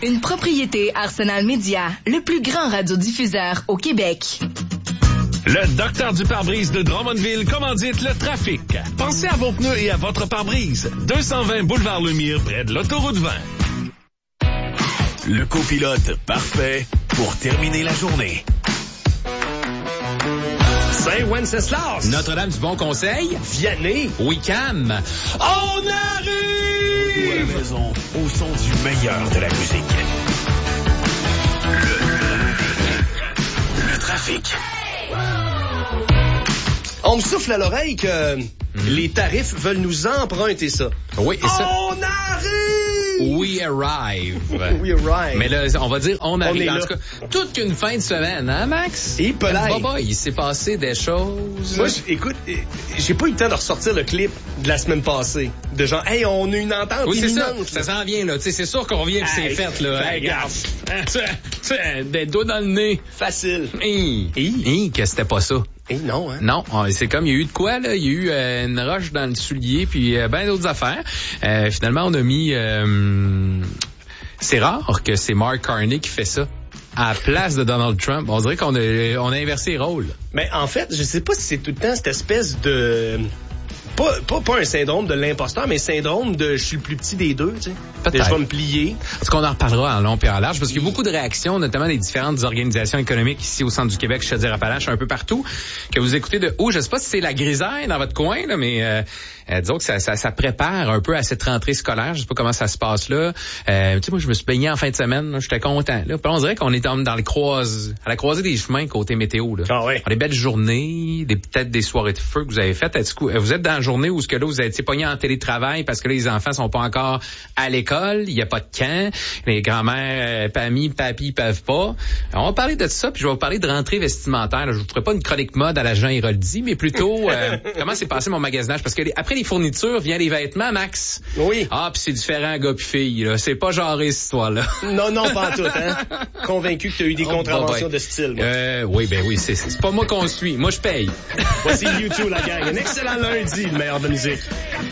Une propriété Arsenal Média, le plus grand radiodiffuseur au Québec. Le docteur du pare-brise de Drummondville commandite le trafic. Pensez à vos pneus et à votre pare-brise. 220 boulevard Lemire, près de l'autoroute 20. Le copilote parfait pour terminer la journée. Saint-Wenceslas. Notre-Dame du Bon Conseil. Vianney. Wickham. On arrive! À la maison, au son du meilleur de la musique. Le trafic. On me souffle à l'oreille que les tarifs veulent nous emprunter ça. Oui, et ça... On arrive! We arrive. We arrive. Mais là, on va dire on arrive. On est en tout cas, toute qu'une fin de semaine, hein, Max? Et Pelay. Il s'est passé des choses. Moi, écoute, j'ai pas eu le temps de ressortir le clip de la semaine passée. De genre, hey, on a une entente oui, c'est imminente. ça. Ça s'en vient, là. Tu sais, c'est sûr qu'on revient que c'est fait, là. Hey, regarde. Des doigts dans le nez. Facile. Que c'était pas ça. Non, hein? Non, c'est comme, il y a eu de quoi, là? Il y a eu une roche dans le soulier, puis ben d'autres affaires. Finalement, on a mis... c'est rare que c'est Mark Carney qui fait ça. À la place de Donald Trump. On dirait qu'on a inversé les rôles. Mais en fait, je sais pas si c'est tout le temps cette espèce de... Pas un syndrome de l'imposteur, mais syndrome de je suis le plus petit des deux, tu sais. Peut-être. Je vais me plier. Parce qu'on en reparlera en long et en large, parce qu'il y a beaucoup de réactions, notamment des différentes organisations économiques ici au centre du Québec, Chaudière-Appalaches, un peu partout, que vous écoutez de haut. Je sais pas si c'est la grisaille dans votre coin, là, mais disons que ça prépare un peu à cette rentrée scolaire. Je sais pas comment ça se passe là. Tu sais, moi, je me suis baigné en fin de semaine, là, j'étais content. Là. Puis on dirait qu'on est dans à la croisée des chemins côté météo. Là. Ah ouais. Des belles journées, peut-être des soirées de feu que vous avez faites. Vous êtes dans la journée où ce que là, vous êtes pogné en télétravail parce que là, les enfants sont pas encore à l'école, il y a pas de camp, les grands-mères, papy peuvent pas. On va parler de ça, puis je vais vous parler de rentrée vestimentaire. Là. Je vous ferai pas une chronique mode à la Jean Héroldi, mais plutôt comment s'est passé mon magasinage. Parce que après les fournitures, vient les vêtements, Max. Oui. Ah, puis c'est différent, gars puis filles. Là. C'est pas genré, cette histoire-là. Non, pas en tout, hein. Convaincu que tu as eu des contraventions de style. Oui, c'est pas moi qu'on suit. Moi, je paye. Voici YouTube, la gang. Un excellent lundi, le meilleur de musique.